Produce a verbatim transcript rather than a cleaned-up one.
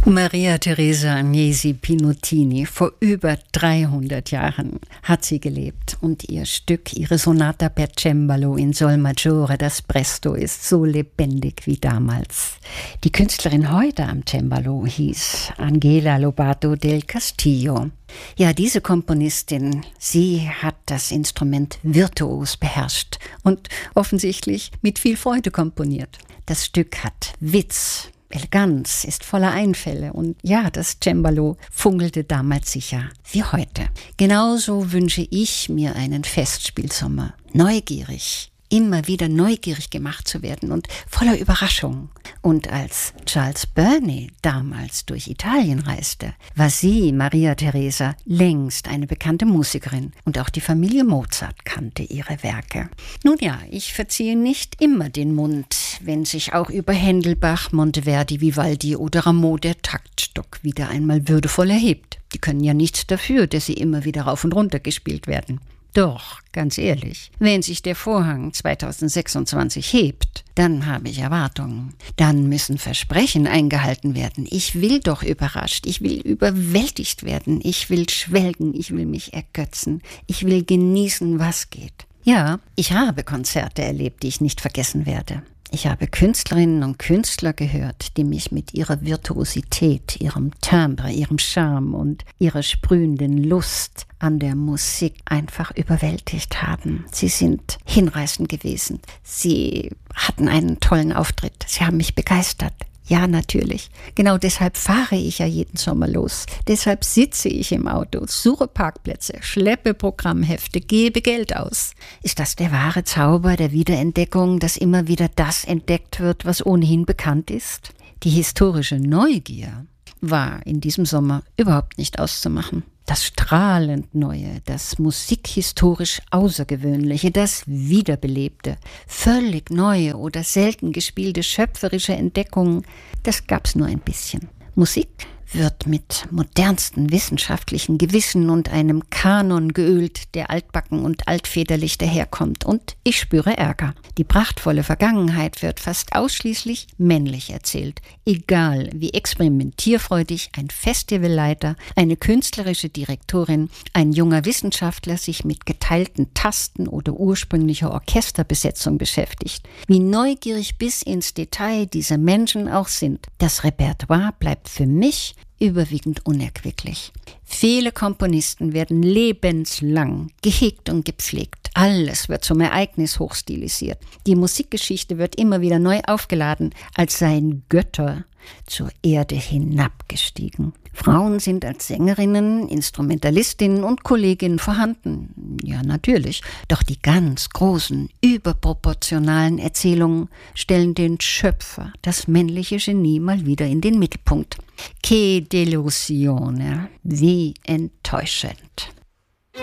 Maria Teresa Agnesi Pinottini, vor über dreihundert Jahren hat sie gelebt und ihr Stück, ihre Sonata per Cembalo in Sol Maggiore, das Presto, ist so lebendig wie damals. Die Künstlerin heute am Cembalo hieß Angela Lobato del Castillo. Ja, diese Komponistin, sie hat das Instrument virtuos beherrscht und offensichtlich mit viel Freude komponiert. Das Stück hat Witz, Eleganz, ist voller Einfälle und ja, das Cembalo funkelte damals sicher wie heute. Genauso wünsche ich mir einen Festspielsommer, neugierig, immer wieder neugierig gemacht zu werden und voller Überraschung. Und als Charles Burney damals durch Italien reiste, war sie, Maria Teresa, längst eine bekannte Musikerin und auch die Familie Mozart kannte ihre Werke. Nun ja, ich verziehe nicht immer den Mund, wenn sich auch über Händel, Bach, Monteverdi, Vivaldi oder Rameau der Taktstock wieder einmal würdevoll erhebt. Die können ja nichts dafür, dass sie immer wieder rauf und runter gespielt werden. Doch, ganz ehrlich, wenn sich der Vorhang zweitausendsechsundzwanzig hebt, dann habe ich Erwartungen. Dann müssen Versprechen eingehalten werden. Ich will doch überrascht, ich will überwältigt werden, ich will schwelgen, ich will mich ergötzen, ich will genießen, was geht. Ja, ich habe Konzerte erlebt, die ich nicht vergessen werde. Ich habe Künstlerinnen und Künstler gehört, die mich mit ihrer Virtuosität, ihrem Timbre, ihrem Charme und ihrer sprühenden Lust an der Musik einfach überwältigt haben. Sie sind hinreißend gewesen. Sie hatten einen tollen Auftritt. Sie haben mich begeistert. Ja, natürlich. Genau deshalb fahre ich ja jeden Sommer los. Deshalb sitze ich im Auto, suche Parkplätze, schleppe Programmhefte, gebe Geld aus. Ist das der wahre Zauber der Wiederentdeckung, dass immer wieder das entdeckt wird, was ohnehin bekannt ist? Die historische Neugier war in diesem Sommer überhaupt nicht auszumachen. Das strahlend Neue, das musikhistorisch Außergewöhnliche, das Wiederbelebte, völlig neue oder selten gespielte schöpferische Entdeckungen, das gab's nur ein bisschen. Musik wird mit modernsten wissenschaftlichen Gewissen und einem Kanon geölt, der altbacken und altväterlich daherkommt. Und ich spüre Ärger. Die prachtvolle Vergangenheit wird fast ausschließlich männlich erzählt. Egal wie experimentierfreudig ein Festivalleiter, eine künstlerische Direktorin, ein junger Wissenschaftler sich mit geteilten Tasten oder ursprünglicher Orchesterbesetzung beschäftigt. Wie neugierig bis ins Detail diese Menschen auch sind. Das Repertoire bleibt für mich überwiegend unerquicklich. Viele Komponisten werden lebenslang gehegt und gepflegt. Alles wird zum Ereignis hochstilisiert. Die Musikgeschichte wird immer wieder neu aufgeladen, als seien Götter zur Erde hinabgestiegen. Frauen sind als Sängerinnen, Instrumentalistinnen und Kolleginnen vorhanden. Ja, natürlich. Doch die ganz großen, überproportionalen Erzählungen stellen den Schöpfer, das männliche Genie, mal wieder in den Mittelpunkt. Che delusione, wie enttäuschend.